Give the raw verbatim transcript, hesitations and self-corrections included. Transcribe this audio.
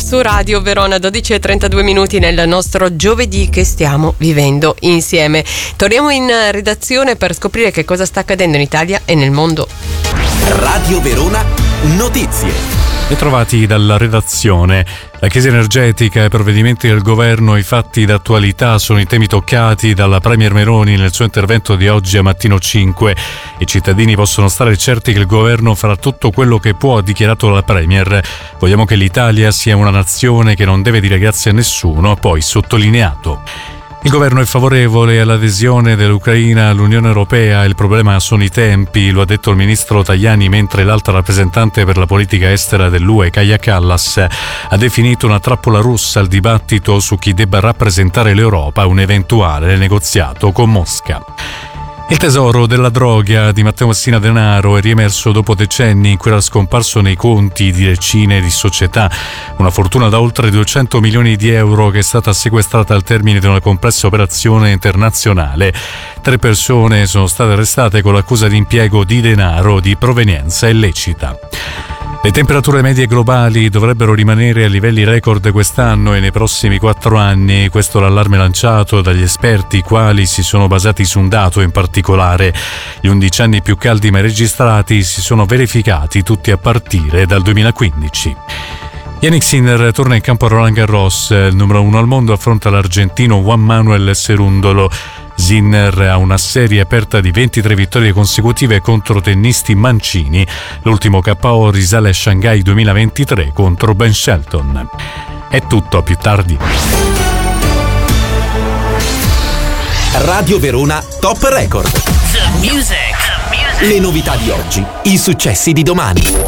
su Radio Verona, dodici e trentadue minuti nel nostro giovedì che stiamo vivendo insieme. Torniamo in redazione per scoprire che cosa sta accadendo in Italia e nel mondo. Radio Verona Notizie. Ritrovati dalla redazione. La crisi energetica, i provvedimenti del governo, i fatti d'attualità sono i temi toccati dalla Premier Meloni nel suo intervento di oggi a Mattino cinque. I cittadini possono stare certi che il governo farà tutto quello che può, ha dichiarato la Premier. Vogliamo che l'Italia sia una nazione che non deve dire grazie a nessuno, ha poi sottolineato. Il governo è favorevole all'adesione dell'Ucraina all'Unione Europea, il problema sono i tempi, lo ha detto il ministro Tajani, mentre l'alta rappresentante per la politica estera dell'U E, Kaja Kallas, ha definito una trappola russa il dibattito su chi debba rappresentare l'Europa a un eventuale negoziato con Mosca. Il tesoro della droga di Matteo Messina Denaro è riemerso dopo decenni in cui era scomparso nei conti di decine di società. Una fortuna da oltre duecento milioni di euro che è stata sequestrata al termine di una complessa operazione internazionale. Tre persone sono state arrestate con l'accusa di impiego di denaro di provenienza illecita. Le temperature medie globali dovrebbero rimanere a livelli record quest'anno e nei prossimi quattro anni. Questo è l'allarme lanciato dagli esperti, i quali si sono basati su un dato in particolare. Gli undici anni più caldi mai registrati si sono verificati tutti a partire dal duemilaquindici. Yannick Sinner torna in campo a Roland Garros. Il numero uno al mondo affronta l'argentino Juan Manuel Cerúndolo. Sinner ha una serie aperta di ventitré vittorie consecutive contro tennisti mancini. L'ultimo K O risale a Shanghai duemilaventitré contro Ben Shelton. È tutto, a più tardi. Radio Verona Top Record. The music. The music. Le novità di oggi, i successi di domani.